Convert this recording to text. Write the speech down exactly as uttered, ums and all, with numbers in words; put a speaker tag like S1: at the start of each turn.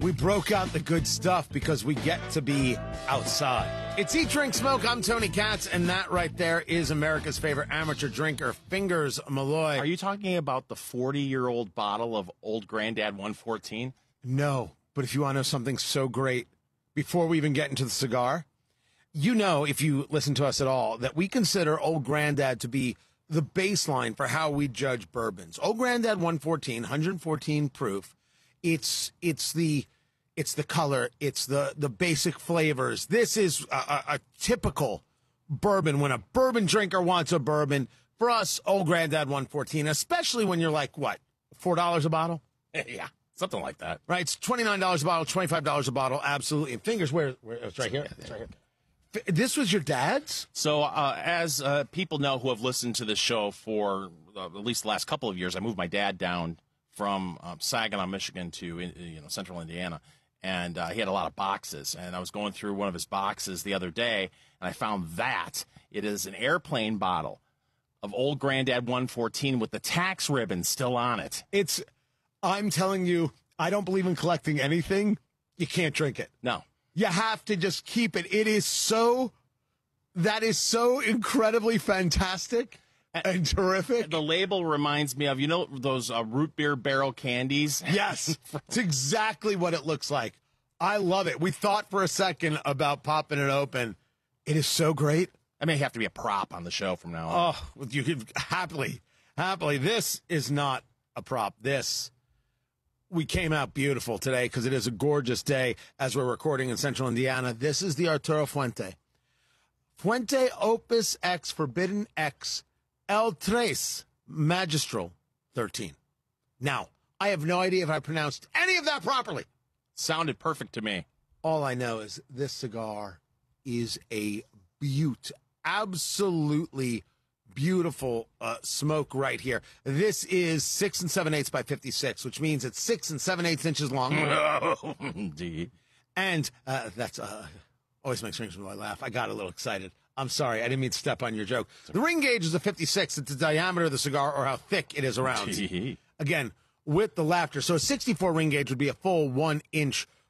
S1: We broke out the good stuff because we get to be outside. It's Eat, Drink, Smoke. I'm Tony Katz, and that right there is America's favorite amateur drinker, Fingers Malloy.
S2: Are you talking about the forty-year-old bottle of Old Granddad one fourteen?
S1: No, but if you want to know something so great, before we even get into the cigar, you know, if you listen to us at all, that we consider Old Granddad to be the baseline for how we judge bourbons. Old Granddad one fourteen, one hundred fourteen proof. It's it's the it's the color. It's the the basic flavors. This is a, a, a typical bourbon. When a bourbon drinker wants a bourbon, for us, Old Granddad one fourteen, especially when you're like what, four dollars a bottle?
S2: Yeah, something like that.
S1: Right? It's twenty-nine dollars a bottle, twenty-five dollars a bottle. Absolutely. And Fingers, where? where it's right here. It's right here. This was your dad's?
S2: So, uh, as uh, people know who have listened to this show for uh, at least the last couple of years, I moved my dad down from um, Saginaw, Michigan to you know central Indiana, and uh, he had a lot of boxes. And I was going through one of his boxes the other day, and I found that it is an airplane bottle of Old Granddad one fourteen with the tax ribbon still on it.
S1: It's, I'm telling you, I don't believe in collecting anything. You can't drink it.
S2: No.
S1: You have to just keep it. It is so, that is so incredibly fantastic and terrific.
S2: The label reminds me of, you know, those uh, root beer barrel candies?
S1: Yes, it's exactly what it looks like. I love it. We thought for a second about popping it open. It is so great.
S2: I may have to be a prop on the show from now on.
S1: Oh, you could happily, happily. This is not a prop. This. We came out beautiful today because it is a gorgeous day as we're recording in central Indiana. This is the Arturo Fuente. Fuente Opus X Forbidden X El Tres Magistral thirteen. Now, I have no idea if I pronounced any of that properly.
S2: Sounded perfect to me.
S1: All I know is this cigar is a beaut. Absolutely beautiful uh, smoke right here. This is six and seven eighths by fifty-six, which means it's six and seven eighths inches long.
S2: Oh, indeed.
S1: And uh, that's uh, always makes Fingers Malloy laugh. I got a little excited. I'm sorry. I didn't mean to step on your joke. The ring gauge is a fifty-six. It's the diameter of the cigar or how thick it is around. Again, with the laughter. So a sixty-four ring gauge would be a full one inch